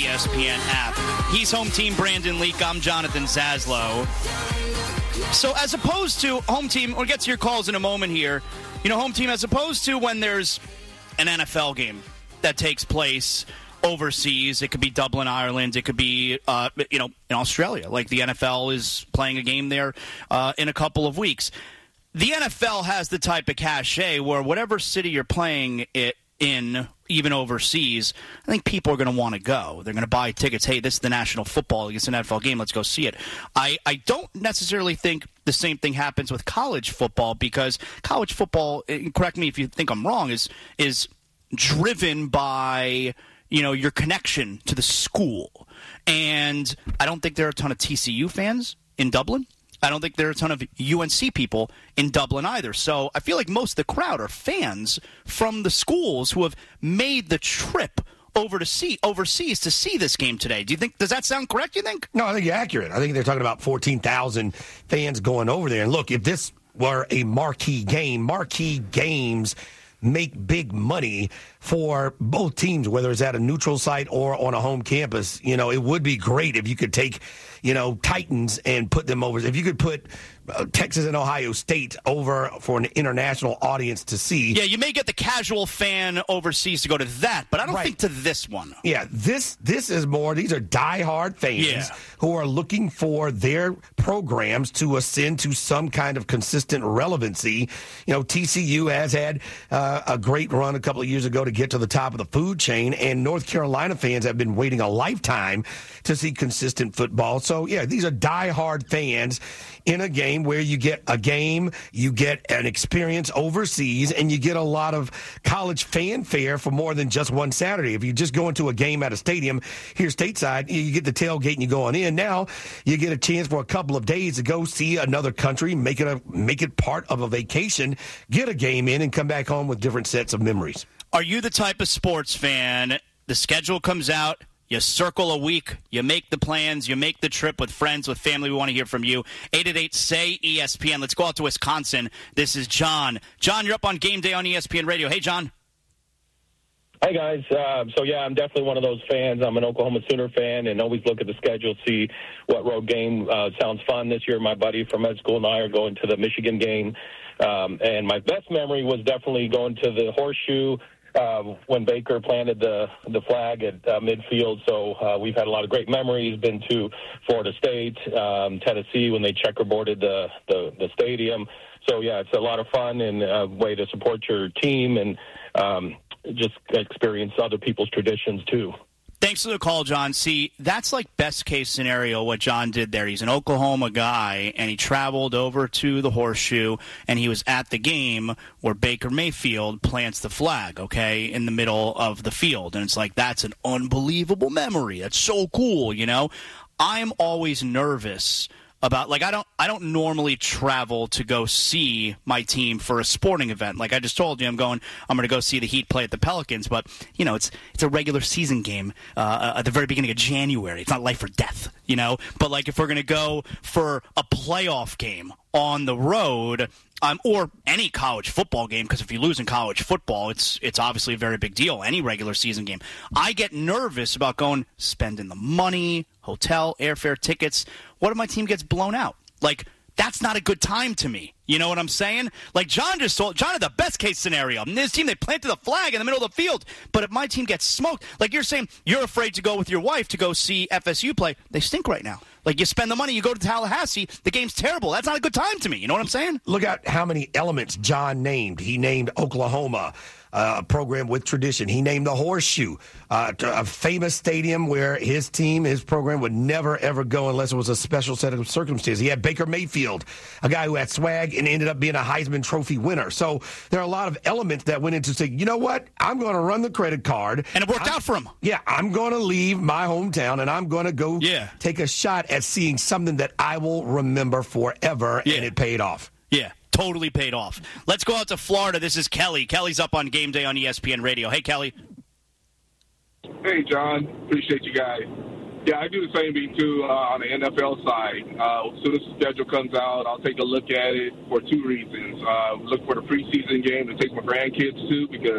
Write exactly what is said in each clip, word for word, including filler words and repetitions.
E S P N app. He's home team Brandon Leak. I'm Jonathan Zaslow. So as opposed to home team, we'll get to your calls in a moment here. You know, home team, as opposed to when there's an N F L game that takes place overseas, it could be Dublin, Ireland, it could be, uh, you know, in Australia. Like the N F L is playing a game there uh, in a couple of weeks. The N F L has the type of cachet where whatever city you're playing it in, even overseas, I think people are going to want to go. They're going to buy tickets. Hey, this is the National Football League. It's an N F L game. Let's go see it. I, I don't necessarily think the same thing happens with college football, because college football, correct me if you think I'm wrong, is is driven by, you know, your connection to the school. And I don't think there are a ton of T C U fans in Dublin. I don't think there are a ton of U N C people in Dublin either. So I feel like most of the crowd are fans from the schools who have made the trip over to see overseas to see this game today. Do you think, does that sound correct, you think? No, I think you're accurate. I think they're talking about fourteen thousand fans going over there. And look, if this were a marquee game, marquee games make big money for both teams, whether it's at a neutral site or on a home campus. You know, it would be great if you could take, you know, Titans and put them over. If you could put uh, Texas and Ohio State over for an international audience to see. Yeah, you may get the casual fan overseas to go to that, but I don't right. think to this one. Yeah, this this is more, these are diehard fans yeah. who are looking for their programs to ascend to some kind of consistent relevancy. You know, T C U has had uh, a great run a couple of years ago to get to the top of the food chain, and North Carolina fans have been waiting a lifetime to see consistent football. So, yeah, these are diehard fans in a game where you get a game, you get an experience overseas, and you get a lot of college fanfare for more than just one Saturday. If you just go into a game at a stadium here stateside, you get the tailgate and you go on in. Now you get a chance for a couple of days to go see another country, make it a make it part of a vacation, get a game in, and come back home with different sets of memories. Are you the type of sports fan, the schedule comes out, you circle a week, you make the plans, you make the trip with friends, with family? We want to hear from you. eight eight eight, S A Y, E S P N. Let's go out to Wisconsin. This is John. John, you're up on Game Day on E S P N Radio. Hey, John. Hi, guys. Uh, so, yeah, I'm definitely one of those fans. I'm an Oklahoma Sooner fan and always look at the schedule, see what road game uh, sounds fun. This year, my buddy from med school and I are going to the Michigan game. Um, and my best memory was definitely going to the Horseshoe Uh, when Baker planted the the flag at uh, midfield. So uh, we've had a lot of great memories. Been to Florida State, um, Tennessee when they checkerboarded the, the, the stadium. So, yeah, it's a lot of fun and a way to support your team and um, just experience other people's traditions, too. Thanks for the call, John. See, that's like best case scenario what John did there. He's an Oklahoma guy, and he traveled over to the Horseshoe, and he was at the game where Baker Mayfield plants the flag, okay, in the middle of the field. And it's like, that's an unbelievable memory. That's so cool, you know? I'm always nervous about, like, I don't I don't normally travel to go see my team for a sporting event. Like I just told you, I'm going I'm going to go see the Heat play at the Pelicans, but you know, it's it's a regular season game uh, at the very beginning of January. It's not life or death, you know. But like if we're going to go for a playoff game on the road, um, or any college football game, because if you lose in college football, it's it's obviously a very big deal. Any regular season game, I get nervous about going, spending the money, hotel, airfare, tickets. What if my team gets blown out? Like, that's not a good time to me. You know what I'm saying? Like, John just told, John had the best case scenario. In his team, they planted the flag in the middle of the field. But if my team gets smoked, like you're saying, you're afraid to go with your wife to go see F S U play. They stink right now. Like, you spend the money, you go to Tallahassee, the game's terrible. That's not a good time to me. You know what I'm saying? Look at how many elements John named. He named Oklahoma, uh, a program with tradition. He named the Horseshoe, uh, a famous stadium where his team, his program would never, ever go unless it was a special set of circumstances. He had Baker Mayfield, a guy who had swag and ended up being a Heisman Trophy winner. So there are a lot of elements that went into saying, you know what, I'm going to run the credit card. And it worked I'm, out for him. Yeah, I'm going to leave my hometown, and I'm going to go yeah. take a shot at seeing something that I will remember forever, yeah. and it paid off. Yeah, totally paid off. Let's go out to Florida. This is Kelly. Kelly's up on Game Day on E S P N Radio. Hey, Kelly. Hey, John. Appreciate you guys. Yeah, I do the same thing, too, uh, on the N F L side. Uh, as soon as the schedule comes out, I'll take a look at it for two reasons. Uh, look for the preseason game to take my grandkids to, because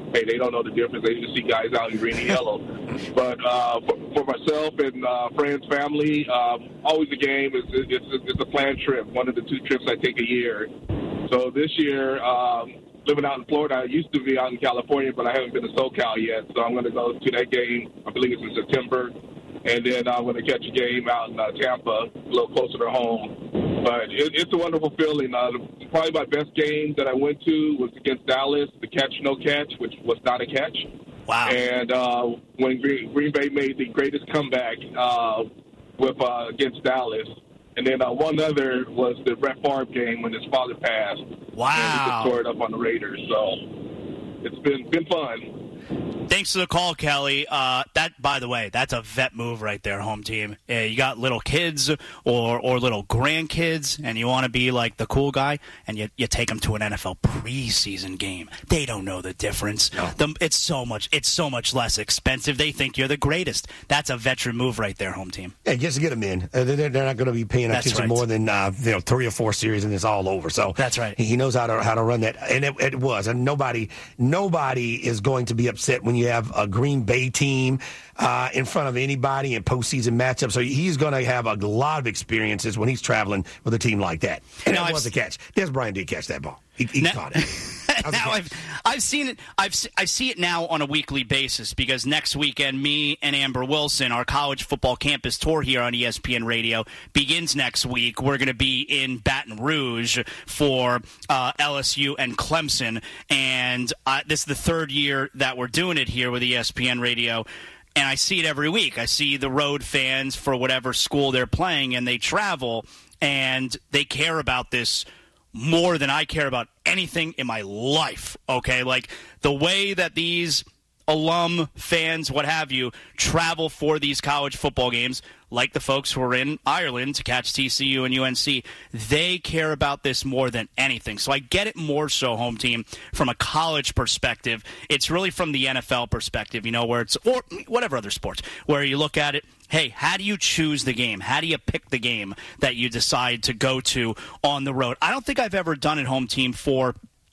hey, they don't know the difference. They just see guys out in green and yellow. But uh, for, for myself and uh, friends, family, um, always a game. It's, it's, it's a planned trip, one of the two trips I take a year. So this year, um, living out in Florida, I used to be out in California, but I haven't been to SoCal yet. So I'm going to go to that game. I believe it's in September. And then I'm going to catch a game out in uh, Tampa, a little closer to home. But it, it's a wonderful feeling. Uh, probably my best game that I went to was against Dallas, the catch, no catch, which was not a catch. Wow. And uh, when Green, Green Bay made the greatest comeback uh, with uh, against Dallas. And then uh, one other was the Brett Favre game when his father passed. Wow. And he just tore it up on the Raiders. So it's been been fun. Thanks for the call, Kelly. Uh, that, by the way, that's a vet move right there, home team. Uh, you got little kids or or little grandkids, and you want to be like the cool guy, and you you take them to an N F L preseason game. They don't know the difference. No. The, it's so much. It's so much less expensive. They think you're the greatest. That's a veteran move right there, home team. Yeah, just to get them in. Uh, they're, they're not going to be paying That's attention right. more than uh, you know three or four series, and it's all over. So That's right. He knows how to how to run that, and it, it was. And nobody nobody is going to be upset when you have a Green Bay team uh, in front of anybody in postseason matchups. So he's going to have a lot of experiences when he's traveling with a team like that. And Now, that I've was a s- catch. Des Bryant did catch that ball. He, he Now- caught it. That was a now catch. I've I've seen it. I've se- I see it now on a weekly basis because next weekend, me and Amber Wilson, our college football campus tour here on E S P N Radio begins next week. We're going to be in Baton Rouge for uh, L S U and Clemson, and uh, this is the third year that we're doing it here with E S P N Radio. And I see it every week. I see the road fans for whatever school they're playing, and they travel, and they care about this more than I care about anything in my life, okay? Like, the way that these alum, fans, what have you, travel for these college football games, like the folks who are in Ireland to catch T C U and U N C, they care about this more than anything. So I get it more so, home team, from a college perspective. It's really from the N F L perspective, you know, where it's, or whatever other sports, where you look at it, hey, how do you choose the game? How do you pick the game that you decide to go to on the road? I don't think I've ever done it, home team, for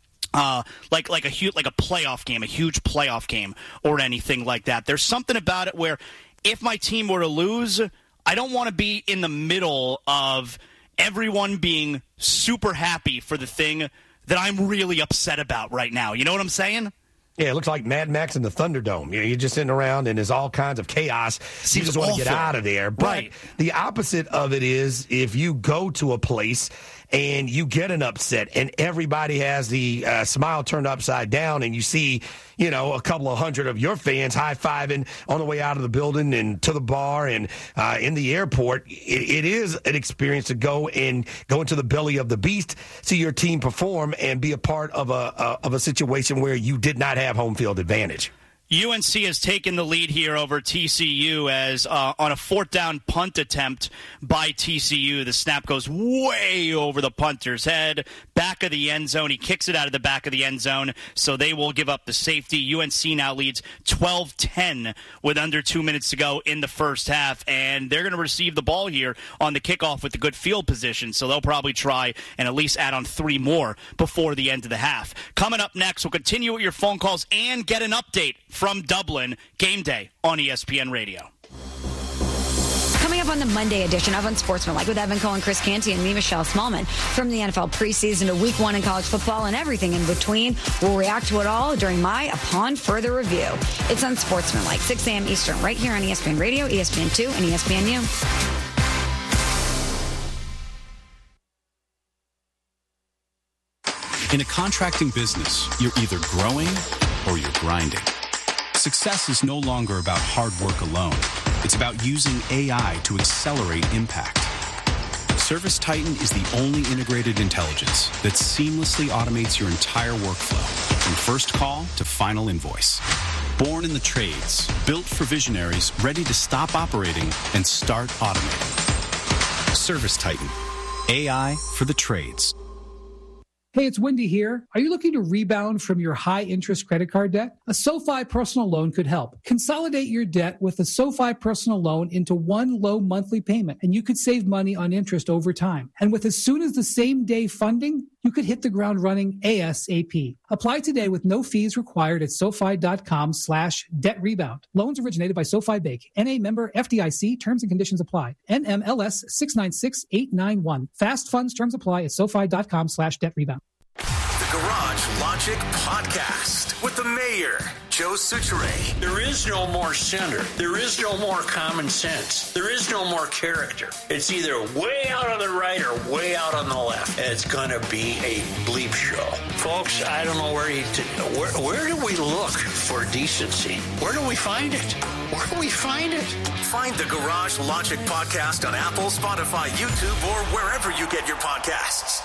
Uh, like like a huge like a playoff game, a huge playoff game, or anything like that. There's something about it where if my team were to lose, I don't want to be in the middle of everyone being super happy for the thing that I'm really upset about right now. You know what I'm saying? Yeah, it looks like Mad Max in the Thunderdome. You know, you're just sitting around and there's all kinds of chaos. Seems you just want to get awful. out of there. But Right. the opposite of it is if you go to a place and you get an upset and everybody has the uh, smile turned upside down and you see, you know, a couple of hundred of your fans high-fiving on the way out of the building and to the bar and uh, in the airport, it, it is an experience to go and go into the belly of the beast, see your team perform, and be a part of a, a of a situation where you did not have home field advantage. U N C has taken the lead here over T C U as uh, on a fourth down punt attempt by T C U. The snap goes way over the punter's head, back of the end zone. He kicks it out of the back of the end zone, so they will give up the safety. U N C now leads twelve ten with under two minutes to go in the first half, and they're going to receive the ball here on the kickoff with the good field position, so they'll probably try and at least add on three more before the end of the half. Coming up next, we'll continue with your phone calls and get an update from Dublin game day on E S P N Radio. Coming up on the Monday edition of Unsportsmanlike with Evan Cohen, Chris Canty, and me, Michelle Smallman. From the N F L preseason to week one in college football and everything in between, we'll react to it all during my Upon Further Review. It's Unsportsmanlike, six a.m. Eastern, right here on E S P N Radio, E S P N two, and E S P N U. In a contracting business, you're either growing or you're grinding. Success is no longer about hard work alone. It's about using A I to accelerate impact. ServiceTitan is the only integrated intelligence that seamlessly automates your entire workflow, from first call to final invoice. Born in the trades, built for visionaries ready to stop operating and start automating. ServiceTitan, A I for the trades. Hey, it's Wendy here. Are you looking to rebound from your high-interest credit card debt? A SoFi personal loan could help. Consolidate your debt with a SoFi personal loan into one low monthly payment, and you could save money on interest over time. And with as soon as the same day funding, you could hit the ground running ASAP. Apply today with no fees required at SoFi.com slash debt rebound. Loans originated by SoFi Bank. N A member F D I C. Terms and conditions apply. N M L S six nine six eight nine one. Fast funds terms apply at SoFi.com slash debt rebound. The Garage Logic Podcast with the mayor, Joe Soucheray. There is no more center. There is no more common sense. There is no more character. It's either way out on the right or way out on the left. And it's going to be a bleep show. Folks, I don't know where you to, where, where do we look for decency? Where do we find it? Where do we find it? Find the Garage Logic Podcast on Apple, Spotify, YouTube, or wherever you get your podcasts.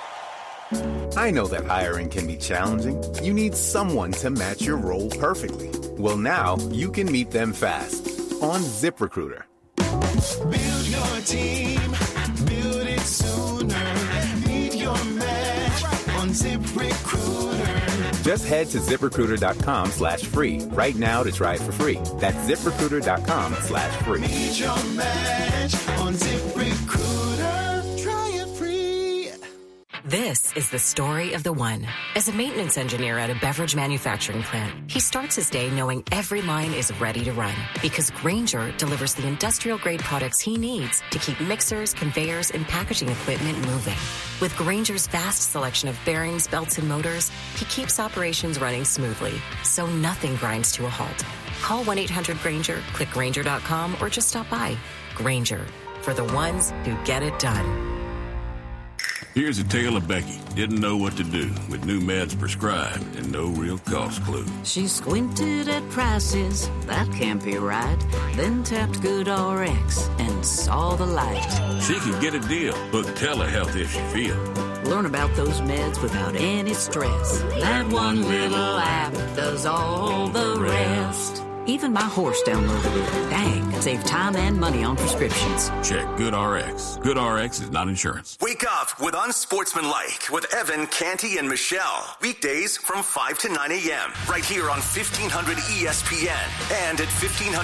I know that hiring can be challenging. You need someone to match your role perfectly. Well, now you can meet them fast on ZipRecruiter. Build your team, build it sooner. Meet your match on ZipRecruiter. Just head to ZipRecruiter.com slash free right now to try it for free. That's ZipRecruiter.com slash free. Meet your match on ZipRecruiter. Try it free. This is the story of the one. As a maintenance engineer at a beverage manufacturing plant, he starts his day knowing every line is ready to run because Grainger delivers the industrial-grade products he needs to keep mixers, conveyors, and packaging equipment moving. With Grainger's vast selection of bearings, belts, and motors, he keeps operations running smoothly, so nothing grinds to a halt. Call one eight hundred Grainger, click Grainger dot com, or just stop by. Grainger, for the ones who get it done. Here's a tale of Becky. Didn't know what to do with new meds prescribed and no real cost clue. She squinted at prices, that can't be right. Then tapped GoodRx and saw the light. She could get a deal. Book telehealth if she feels. Learn about those meds without any stress. That one little app does all the rest. Even my horse downloaded it. Dang, save time and money on prescriptions. Check GoodRx. GoodRx is not insurance. Wake up with Unsportsmanlike with Evan, Canty, and Michelle. Weekdays from five to nine a.m. right here on fifteen hundred E S P N and at fifteen hundred